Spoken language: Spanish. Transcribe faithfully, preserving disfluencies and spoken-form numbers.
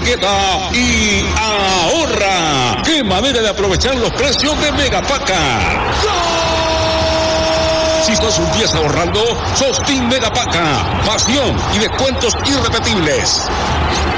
etiqueta y ahorra. ¡Qué manera de aprovechar los precios de Megapaca! Si sos un diez ahorrando, sos Team Megapaca. Pasión y descuentos irrepetibles.